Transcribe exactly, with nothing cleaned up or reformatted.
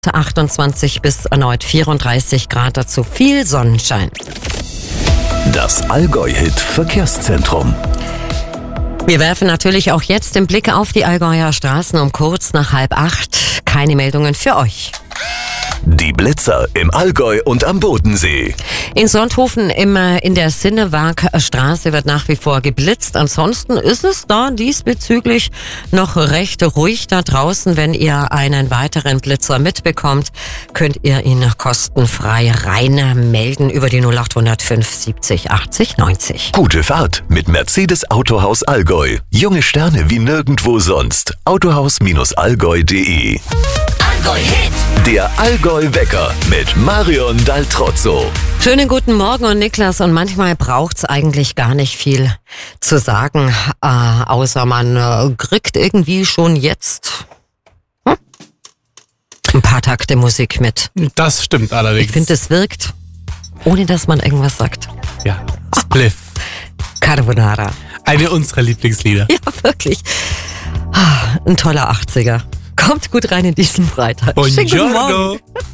achtundzwanzig bis erneut vierunddreißig Grad, dazu viel Sonnenschein. Das Allgäu-Hit Verkehrszentrum. Wir werfen natürlich auch jetzt den Blick auf die Allgäuer Straßen um kurz nach halb acht. Keine Meldungen für euch. Die Blitzer im Allgäu und am Bodensee. In Sonthofen im, in der Sinnewaagstraße wird nach wie vor geblitzt. Ansonsten ist es da diesbezüglich noch recht ruhig da draußen. Wenn ihr einen weiteren Blitzer mitbekommt, könnt ihr ihn kostenfrei rein melden über die null acht null fünf siebzig achtzig neunzig. Gute Fahrt mit Mercedes Autohaus Allgäu. Junge Sterne wie nirgendwo sonst. autohaus Allgäu punkt de. Allgäu-Hit. Der Allgäu-Wecker mit Marion Daltrozzo. Schönen guten Morgen und Niklas. Und manchmal braucht's eigentlich gar nicht viel zu sagen, äh, außer man äh, kriegt irgendwie schon jetzt hm? ein paar Takte Musik mit. Das stimmt allerdings. Ich finde, es wirkt, ohne dass man irgendwas sagt. Ja, Spliff. Carbonara. Eine unserer Lieblingslieder. Ja, wirklich. Ah, ein toller achtziger. Kommt gut rein in diesen Freitag. Schönen guten Buongiorno. Morgen.